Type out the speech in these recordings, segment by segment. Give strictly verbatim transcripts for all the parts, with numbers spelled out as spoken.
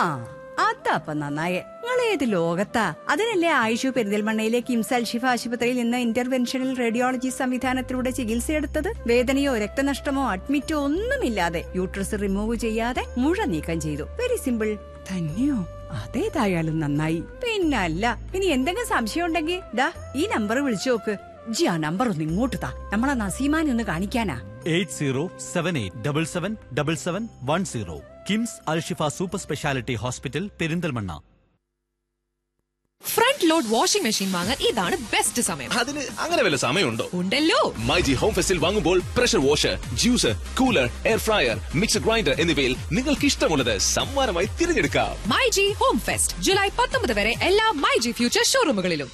അതപ്പൊ നന്നായേ. നിങ്ങൾ ഏത് ലോകത്താ? അതിനല്ലേ ആയിഷു പെരിന്തൽമണ്ണയിലെ കിംസ് അൽഷിഫ ആശുപത്രിയിൽ നിന്ന് ഇന്റർവെൻഷണൽ റേഡിയോളജി സംവിധാനത്തിലൂടെ ചികിത്സയെടുത്തത്. വേദനയോ രക്തനഷ്ടമോ അഡ്മിറ്റോ ഒന്നുമില്ലാതെ യൂട്രസ് റിമൂവ് ചെയ്യാതെ മുഴ നീക്കം ചെയ്തു. Very simple. തന്നെയോ? അതേതായാലും നന്നായി. പിന്നല്ല, ഇനി എന്തെങ്കിലും സംശയം ഉണ്ടെങ്കിൽ ദാ ഈ നമ്പർ വിളിച്ചു നോക്ക്. ജി ആ നമ്പർ ഒന്ന് ഇങ്ങോട്ട് താ, നമ്മളെ നസീമാനെ ഒന്ന് കാണിക്കാനാ. Eight zero seven eight double seven double seven one zero. KIMS Alshifa super speciality hospital Perinthalmanna. Front load washing machine വാങ്ങാൻ ഇതാണ് ബെസ്റ്റ് സമയം. അതിന് അങ്ങനെ വല്ല സമയമുണ്ടോ? ഉണ്ടല്ലോ. മൈജി ഹോം ഫെസ്റ്റിൽ വാങ്ങുമ്പോൾ pressure washer, juicer, cooler, air fryer, mixer grinder എന്നിവയിൽ നിങ്ങൾക്ക് ഇഷ്ടമുള്ളത് സമ്മാനമായി തിരഞ്ഞെടുക്കാം. മൈജി ഹോം ഫെസ്റ്റ് ജൂലൈ പത്തൊമ്പത് വരെ എല്ലാ മൈജി ഫ്യൂച്ചർ ഷോറൂമുകളിലും.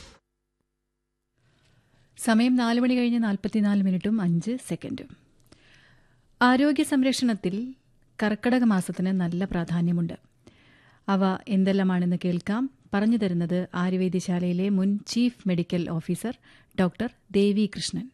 സമയം നാല് മണി കഴിഞ്ഞ് നാൽപ്പത്തിനാല് മിനിറ്റും അഞ്ച് സെക്കൻഡും. ആരോഗ്യ സംരക്ഷണത്തിൽ കർക്കിടക മാസത്തിന് നല്ല പ്രാധാന്യമുണ്ട്. അവ എന്തെല്ലാമാണെന്ന് കേൾക്കാം. പറഞ്ഞു തരുന്നത് ആയുർവേദശാലയിലെ മുൻ ചീഫ് മെഡിക്കൽ ഓഫീസർ ഡോക്ടർ ദേവി കൃഷ്ണൻ.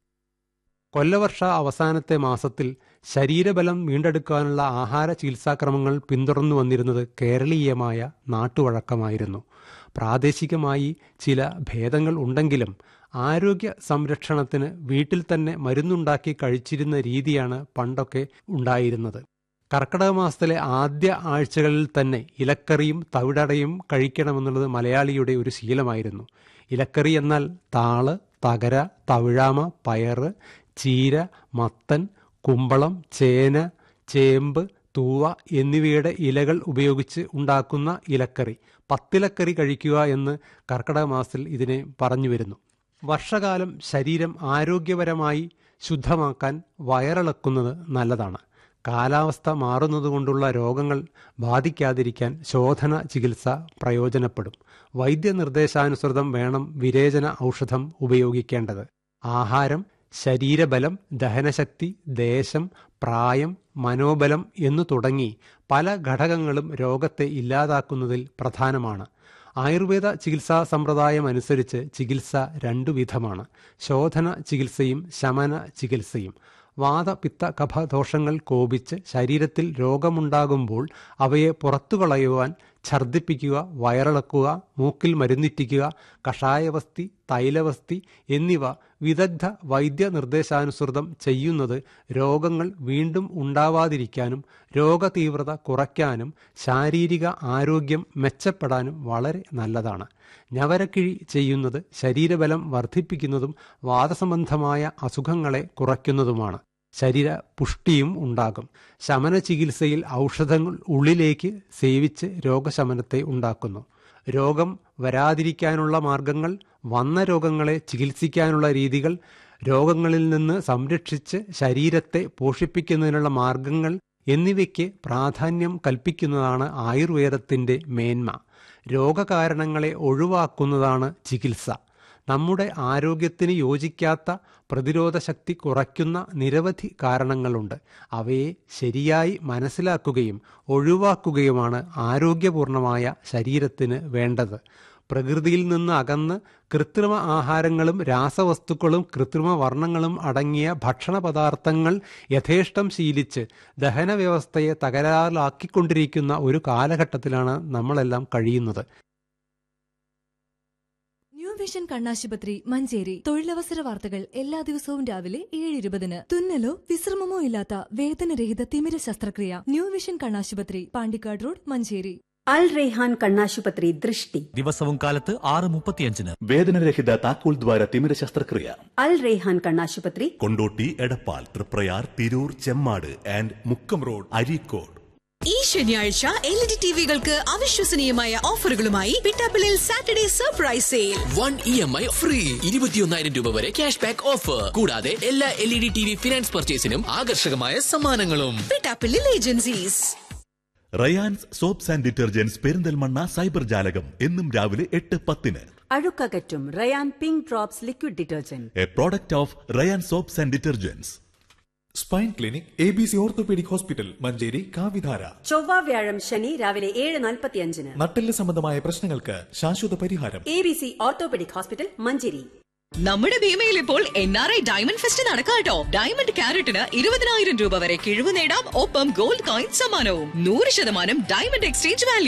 കൊല്ലവർഷ അവസാനത്തെ മാസത്തിൽ ശരീരബലം വീണ്ടെടുക്കാനുള്ള ആഹാര ചികിത്സാക്രമങ്ങൾ പിന്തുടർന്നു വന്നിരുന്നത് കേരളീയമായ നാട്ടുവഴക്കമായിരുന്നു. പ്രാദേശികമായി ചില ഭേദങ്ങൾ ഉണ്ടെങ്കിലും ആരോഗ്യ സംരക്ഷണത്തിന് വീട്ടിൽ തന്നെ മരുന്നുണ്ടാക്കി കഴിച്ചിരുന്ന രീതിയാണ് പണ്ടൊക്കെ ഉണ്ടായിരുന്നത്. കർക്കിടക മാസത്തിലെ ആദ്യ ആഴ്ചകളിൽ തന്നെ ഇലക്കറിയും തവിടടയും കഴിക്കണമെന്നുള്ളത് മലയാളിയുടെ ഒരു ശീലമായിരുന്നു. ഇലക്കറി എന്നാൽ താള്, തകര, തവിഴാമ, പയറ്, ചീര, മത്തൻ, കുമ്പളം, ചേന, ചേമ്പ്, തൂവ എന്നിവയുടെ ഇലകൾ ഉപയോഗിച്ച് ഉണ്ടാക്കുന്ന ഇലക്കറി. പത്തിലക്കറി കഴിക്കുക എന്ന് കർക്കിടക മാസത്തിൽ ഇതിനെ പറഞ്ഞു വരുന്നു. വർഷകാലം ശരീരം ആരോഗ്യപരമായി ശുദ്ധമാക്കാൻ വയറിളക്കുന്നത് നല്ലതാണ്. കാലാവസ്ഥ മാറുന്നതുകൊണ്ടുള്ള രോഗങ്ങൾ ബാധിക്കാതിരിക്കാൻ ശോധന ചികിത്സ പ്രയോജനപ്പെടും. വൈദ്യനിർദ്ദേശാനുസൃതം വേണം വിരേചന ഔഷധം ഉപയോഗിക്കേണ്ടത്. ആഹാരം, ശരീരബലം, ദഹനശക്തി, ദേശം, പ്രായം, മനോബലം എന്നു തുടങ്ങി പല ഘടകങ്ങളും രോഗത്തെ ഇല്ലാതാക്കുന്നതിൽ പ്രധാനമാണ്. ആയുർവേദ ചികിത്സാ സമ്പ്രദായം അനുസരിച്ച് ചികിത്സ രണ്ടു വിധമാണ്: ശോധന ചികിത്സയും ശമന ചികിത്സയും. വാത പിത്ത കഫ ദോഷങ്ങൾ കോപിച്ച് ശരീരത്തിൽ രോഗമുണ്ടാകുമ്പോൾ അവയെ പുറത്തു കളയുവാൻ ഛർദ്ദിപ്പിക്കുക, വയറിളക്കുക, മൂക്കിൽ മരുന്നിറ്റിക്കുക, കഷായവസ്തി, തൈലവസ്തി എന്നിവ വിദഗ്ധ വൈദ്യ നിർദ്ദേശാനുസൃതം ചെയ്യുന്നത് രോഗങ്ങൾ വീണ്ടും ഉണ്ടാവാതിരിക്കാനും രോഗതീവ്രത കുറയ്ക്കാനും ശാരീരിക ആരോഗ്യം മെച്ചപ്പെടാനും വളരെ നല്ലതാണ്. ഞവരക്കിഴി ചെയ്യുന്നത് ശരീരബലം വർദ്ധിപ്പിക്കുന്നതും വാതസംബന്ധമായ അസുഖങ്ങളെ കുറയ്ക്കുന്നതുമാണ്. ശരീര പുഷ്ടിയും ഉണ്ടാകും. ശമന ചികിത്സയിൽ ഔഷധങ്ങൾ ഉള്ളിലേക്ക് സേവിച്ച് രോഗശമനത്തെ ഉണ്ടാക്കുന്നു. രോഗം വരാതിരിക്കാനുള്ള മാർഗങ്ങൾ, വന്ന രോഗങ്ങളെ ചികിത്സിക്കാനുള്ള രീതികൾ, രോഗങ്ങളിൽ നിന്ന് സംരക്ഷിച്ച് ശരീരത്തെ പോഷിപ്പിക്കുന്നതിനുള്ള മാർഗങ്ങൾ എന്നിവയ്ക്ക് പ്രാധാന്യം കൽപ്പിക്കുന്നതാണ് ആയുർവേദത്തിൻ്റെ മേന്മ. രോഗകാരണങ്ങളെ ഒഴിവാക്കുന്നതാണ് ചികിത്സ. നമ്മുടെ ആരോഗ്യത്തിന് യോജിക്കാത്ത പ്രതിരോധ ശക്തി കുറയ്ക്കുന്ന നിരവധി കാരണങ്ങളുണ്ട്. അവയെ ശരിയായി മനസ്സിലാക്കുകയും ഒഴിവാക്കുകയുമാണ് ആരോഗ്യപൂർണമായ ശരീരത്തിന് വേണ്ടത്. പ്രകൃതിയിൽ നിന്ന് അകന്ന് കൃത്രിമ ആഹാരങ്ങളും രാസവസ്തുക്കളും കൃത്രിമ വർണ്ണങ്ങളും അടങ്ങിയ ഭക്ഷണ പദാർത്ഥങ്ങൾ യഥേഷ്ടം ശീലിച്ച് ദഹന വ്യവസ്ഥയെ തകരാറിലാക്കിക്കൊണ്ടിരിക്കുന്ന ഒരു കാലഘട്ടത്തിലാണ് നമ്മളെല്ലാം കഴിയുന്നത്. ന്യൂ വിഷൻ കണ്ണാശുപത്രി മഞ്ചേരി. തൊഴിലവസര വാർത്തകൾ എല്ലാ ദിവസവും രാവിലെ ഏഴ് ഇരുപതിന്. തുന്നലോ വിശ്രമമോ ഇല്ലാത്ത വേദനരഹിത തിമിര ശസ്ത്രക്രിയ. ന്യൂ വിഷൻ കണ്ണാശുപത്രി, പാണ്ടിക്കാട് റോഡ്, മഞ്ചേരി. അൽ റെയ്ഹാൻ കണ്ണാശുപത്രി ദൃഷ്ടി ദിവസവും കാലത്ത് ആറ് മുപ്പത്തിയഞ്ചിന്. വേദനരഹിത താക്കോൽ ദ്വാര തിമിര ശസ്ത്രക്രിയ. അൽ റെയ്ഹാൻ കണ്ണാശുപത്രി, കൊണ്ടോട്ടി, എടപ്പാൾ, തൃപ്രയാർ, തിരൂർ, ചെമ്മാട് ആൻഡ് മുക്കം റോഡ്, അരീക്കോട്. ഈ ശനിയാഴ്ച എൽ ഇ ഡി ടിവികൾക്ക് അവിശ്വസനീയമായ ഓഫറുകളുമായി പിട്ടാപ്പിളിൽ Saturday surprise sale. One E M I free, ഇരുപത്തിയൊന്നായിരം രൂപ വരെ ക്യാഷ് ബാക്ക് ഓഫർ. കൂടാതെ എല്ലാ L E D T V finance പർച്ചേസിനും ആകർഷകമായ സമ്മാനങ്ങളും. പിട്ടാപ്പിളിൽ agencies. Rayan's soaps and detergents Perinthalmanna cyber ജാലകം എന്നും രാവിലെ എട്ട് പത്തിന്. അഴുക്കകറ്റും Ryan pink drops liquid detergent, A product of Ryan soaps and detergents. Spine clinic, A B C orthopaedic hospital, Manjeri, കാവിധാര. ചൊവ്വ വ്യാഴം ശനി രാവിലെ ഏഴ് നാൽപ്പത്തിയഞ്ചിന്. നട്ടെല്ല് സംബന്ധമായ പ്രശ്നങ്ങൾക്ക് ശാശ്വത പരിഹാരം. A B C orthopaedic hospital, Manjeri. നമ്മുടെ ഭീമയിൽ ഇപ്പോൾ N R I diamond fest നടക്കാട്ടോ. Diamond ക്യാരറ്റിന് ഇരുപതിനായിരം രൂപ വരെ കിഴിവ് നേടാം. ഒപ്പം ഗോൾഡ് കോയിൻ സമ്മാനവും. നൂറ് ശതമാനം ഡയമണ്ട് എക്സ്ചേഞ്ച് വാല്യൂ.